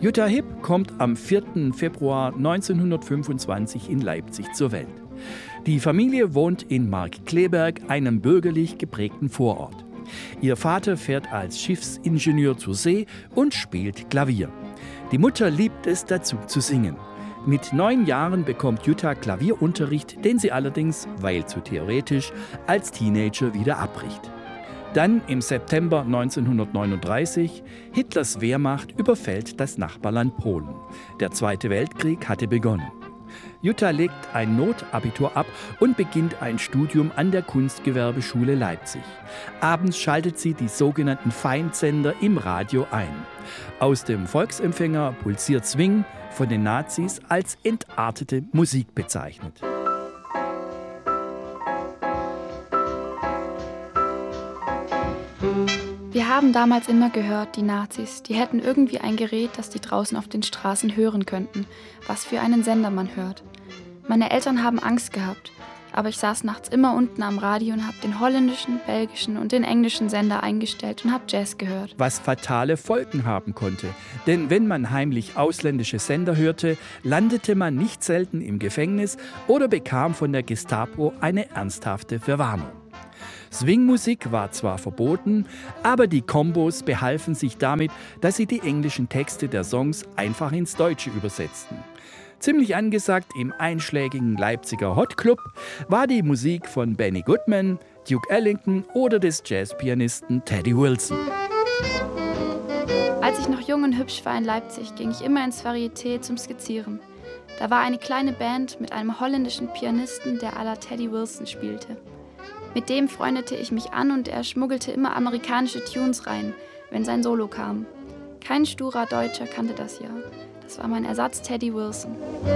Jutta Hipp kommt am 4. Februar 1925 in Leipzig zur Welt. Die Familie wohnt in Markkleeberg, einem bürgerlich geprägten Vorort. Ihr Vater fährt als Schiffsingenieur zur See und spielt Klavier. Die Mutter liebt es, dazu zu singen. Mit 9 Jahren bekommt Jutta Klavierunterricht, den sie allerdings, weil zu theoretisch, als Teenager wieder abbricht. Dann im September 1939, Hitlers Wehrmacht überfällt das Nachbarland Polen. Der Zweite Weltkrieg hatte begonnen. Jutta legt ein Notabitur ab und beginnt ein Studium an der Kunstgewerbeschule Leipzig. Abends schaltet sie die sogenannten Feindsender im Radio ein. Aus dem Volksempfänger pulsiert Swing, von den Nazis als entartete Musik bezeichnet. Wir haben damals immer gehört, die Nazis, die hätten irgendwie ein Gerät, das die draußen auf den Straßen hören könnten, was für einen Sender man hört. Meine Eltern haben Angst gehabt, aber ich saß nachts immer unten am Radio und habe den holländischen, belgischen und den englischen Sender eingestellt und habe Jazz gehört. Was fatale Folgen haben konnte. Denn wenn man heimlich ausländische Sender hörte, landete man nicht selten im Gefängnis oder bekam von der Gestapo eine ernsthafte Verwarnung. Swingmusik war zwar verboten, aber die Kombos behalfen sich damit, dass sie die englischen Texte der Songs einfach ins Deutsche übersetzten. Ziemlich angesagt im einschlägigen Leipziger Hot Club war die Musik von Benny Goodman, Duke Ellington oder des Jazzpianisten Teddy Wilson. Als ich noch jung und hübsch war in Leipzig, ging ich immer ins Varieté zum Skizzieren. Da war eine kleine Band mit einem holländischen Pianisten, der à la Teddy Wilson spielte. Mit dem freundete ich mich an und er schmuggelte immer amerikanische Tunes rein, wenn sein Solo kam. Kein sturer Deutscher kannte das ja. Das war mein Ersatz Teddy Wilson.